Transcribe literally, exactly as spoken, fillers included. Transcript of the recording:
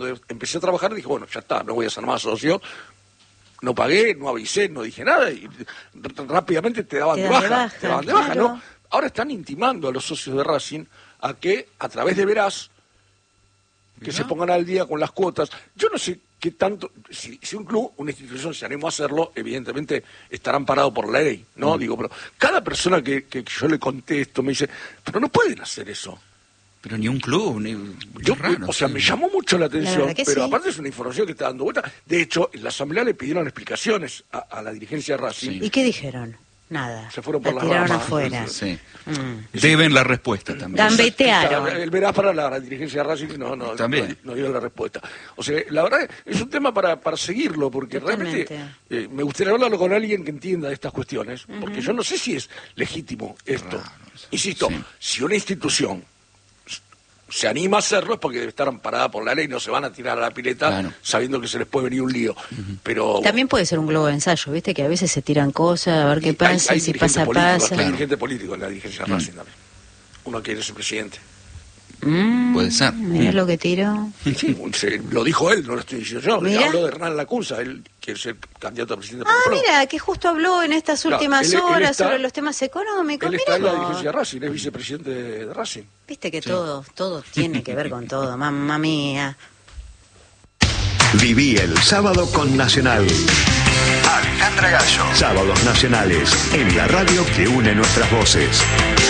cuando empecé a trabajar dije, bueno, ya está, no voy a ser más socio. No pagué, no avisé, no dije nada y rápidamente te daban te de dan baja, de baja, te daban de baja, claro. ¿no? Ahora están intimando a los socios de Racing a que, a través de Veraz, que Mirá. se pongan al día con las cuotas. Yo no sé qué tanto, si, si un club, una institución se animó a hacerlo, evidentemente estarán parados por la ley, ¿no? Mm. Digo, pero cada persona que, que yo le contesto me dice, pero no pueden hacer eso. Pero ni un club, ni... Yo, raro, o sea, sí. me llamó mucho la atención, la pero sí. aparte es una información que está dando vuelta. De hecho, en la asamblea le pidieron explicaciones a, a la dirigencia de Racing. Sí. ¿Y qué dijeron? Nada. Se fueron por la las tiraron ramas. afuera. Sí. Mm. Deben la respuesta también. Gambetearon. El verás para la, la dirigencia de Racing no, no, También. no, no dio la respuesta. O sea, la verdad es un tema para, para seguirlo, porque Totalmente. realmente eh, me gustaría hablarlo con alguien que entienda de estas cuestiones, porque uh-huh. yo no sé si es legítimo esto. Claro, Insisto, sí. si una institución se anima a hacerlo es porque debe estar amparada por la ley, no se van a tirar a la pileta claro. sabiendo que se les puede venir un lío. Uh-huh. Pero también puede ser un globo de ensayo, ¿viste? Que a veces se tiran cosas, a ver qué pasa, hay, hay si pasa, político, pasa. Hay dirigente político en la dirigencia de Racing también. Uno quiere ser presidente. Mm, puede ser. Mirá mm. lo que tiró. Sí, se, lo dijo él, no lo estoy diciendo yo. Mirá. Habló de Hernán Lacunza, él quiere ser candidato a presidente. Ah, por mira, que justo habló en estas claro, últimas él, él horas está, sobre los temas económicos. Él Mirá está en la vos. dirigencia de Racing, es vicepresidente de, de Racing. Viste que sí. todo, todo tiene que ver con todo, mamma mía. Viví el sábado con Nacional. Alejandra Gallo. Sábados nacionales en la radio que une nuestras voces.